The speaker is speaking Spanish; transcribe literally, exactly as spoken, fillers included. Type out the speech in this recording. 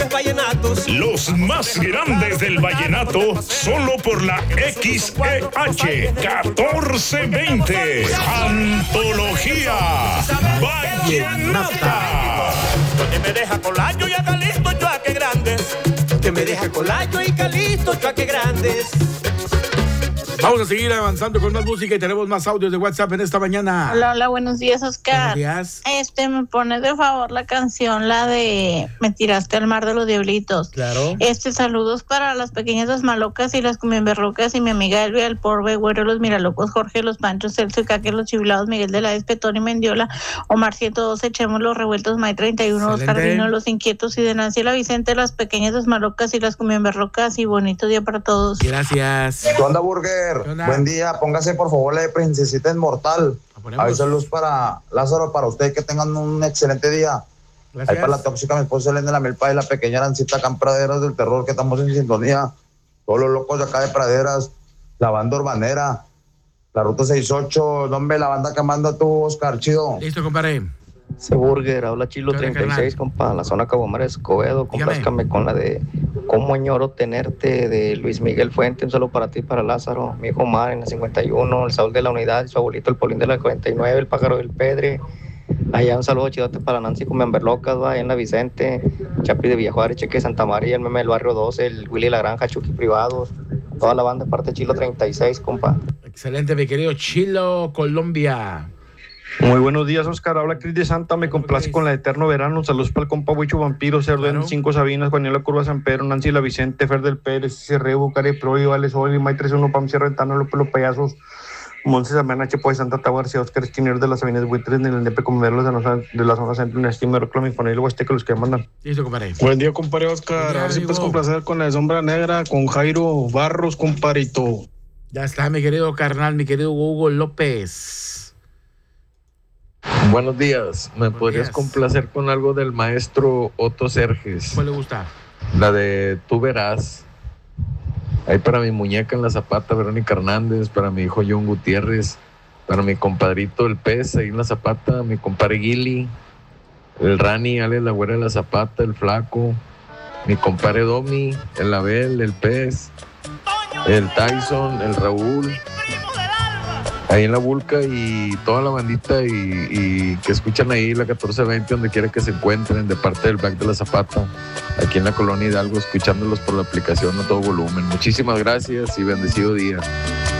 grandes vallenatos. Los más grandes del vallenato, solo por la X E H catorce veinte. Antología Vallenata. Que me deja Colayo y a Calixto, yo a qué grandes. Que me deja Colayo y Calixto, yo a qué grandes. Vamos a seguir avanzando con más música y tenemos más audios de WhatsApp en esta mañana. Hola, hola, buenos días, Oscar. Buenos días. Este, me pones de favor la canción, la de Me tiraste al mar de los diablitos. Claro. Este, saludos para las pequeñas Las Malocas y las Cumbiamberrocas y mi amiga Elvia, el Porbe, Güero, los Miralocos, Jorge, los Panchos, Celso y Caque, los Chiblados, Miguel de la Espe, Tony Mendiola, Omar ciento dos, Echemos los Revueltos, May treinta y uno, Oscar Vino, los Inquietos y de Nancy la Vicente, las pequeñas Las Malocas y las Cumbiamberrocas y bonito día para todos. Gracias. ¿Qué onda, Burger? ¿Qué onda? Buen día. Póngase por favor la de Princesita Inmortal. A ver, saludos para Lázaro, para usted, que tengan un excelente día. Gracias. Ahí para la tóxica, mi esposa Elena de la Melpa y la pequeña Arancita Campraderas del Terror, que estamos en sintonía. Todos los locos de acá de Praderas, la banda urbanera, la ruta sesenta y ocho, nombre, la banda que manda tú, Oscar, chido. Listo, compadre. Ese Burger, habla Chilo treinta y seis, compa, la zona Cabo Mar Escobedo, complázcame con la de Cómo añoro tenerte, de Luis Miguel Fuente, un saludo para ti, para Lázaro, mi hijo Omar en la cincuenta y uno, el Saúl de la Unidad, su abuelito el Polín de la cuarenta y nueve, el Pájaro del Pedre, allá un saludo chidote para Nancy Cumbiamberlocas, va, en la Vicente, Chapi de Villajuárez, Cheque de Santa María, el Meme del Barrio doce, el Willy La Granja, Chucky Privados, toda la banda, parte Chilo treinta y seis, compa. Excelente, mi querido Chilo, Colombia. Muy buenos días, Oscar. Habla Cris de Santa. Me complace con la de Eterno Verano. Saludos para el compa Huicho Vampiro, Cerdo en Claro. cinco Sabinas, Juanela Curva San Pedro, Nancy La Vicente, Fer del Pérez, Cerré, Bucare, Pro, Vale Sol, y May treinta y uno, Pam Sierra, Rentano, López Los Payasos, Montes Amena, Chepo de Santa Tabarcia, Oscar Esquiner de las Sabinas Buitres, en el Nepe Comeros de, la- de la zona centro, en el Estima, Reclamo, Infonel, Huasteca, los que mandan. Listo, compadre. Buen día, compadre Oscar. Buen día, A ver si amigo. puedes complacer con la de Sombra Negra, con Jairo Barros, comparito. Ya está, mi querido carnal, mi querido Hugo López. Buenos días. ¿Me Buenos podrías días. complacer con algo del maestro Otto Serges? ¿Cuál le gusta? La de Tú Verás. Ahí para mi muñeca en la Zapata, Verónica Hernández, para mi hijo John Gutiérrez, para mi compadrito El Pez ahí en la Zapata, mi compadre Gili, el Rani, Ale la Güera de la Zapata, el Flaco, mi compadre Domi, el Abel, el Pez, el Tyson, el Raúl, ahí en la Vulca y toda la bandita y, y que escuchan ahí la catorce veinte donde quiera que se encuentren de parte del Back de la Zapata, aquí en la colonia Hidalgo, escuchándolos por la aplicación a todo volumen. Muchísimas gracias y bendecido día.